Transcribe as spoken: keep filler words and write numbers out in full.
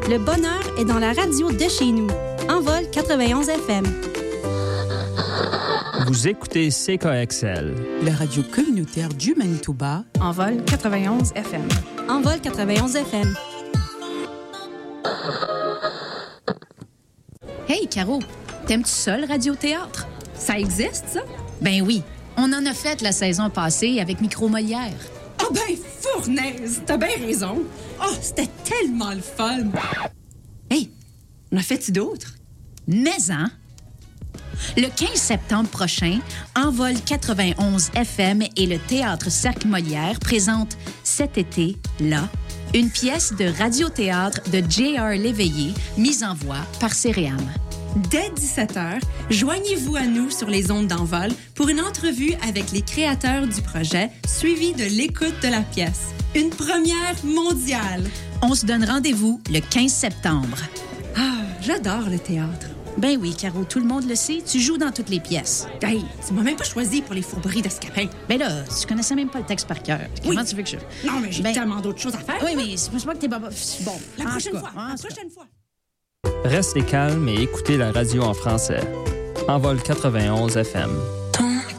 Le bonheur est dans la radio de chez nous. Envol quatre-vingt-onze F M. Vous écoutez C K X L, la radio communautaire du Manitoba. Envol quatre-vingt-onze F M. Envol quatre-vingt-onze F M. Hey, Caro, t'aimes-tu ça, le radiothéâtre? Ça existe, ça? Ben oui, on en a fait la saison passée avec Micro Molière. Ah oh ben, fournaise, t'as bien raison. Oh, c'était tellement le fun. Hey, on a fait-tu d'autres? Mais hein? Le quinze septembre prochain, Envol quatre-vingt-onze F M et le Théâtre Cercle Molière présentent cet été, là, une pièce de radiothéâtre de J R Léveillé, mise en voix par Céréam. Dès dix-sept heures, joignez-vous à nous sur les ondes d'Envol pour une entrevue avec les créateurs du projet, suivie de l'écoute de la pièce. Une première mondiale. On se donne rendez-vous le quinze septembre. Ah, j'adore le théâtre. Ben oui, Caro, tout le monde le sait, tu joues dans toutes les pièces. Hey, tu m'as même pas choisi pour les fourberies d'escapin. Ben là, tu connaissais même pas le texte par cœur. Comment oui. tu veux que je... Non, mais j'ai ben... tellement d'autres choses à faire. Oui, mais c'est pas que t'es pas... Bon, la prochaine fois, la prochaine fois. Restez calme et écoutez la radio en français. Envol quatre-vingt-onze F M.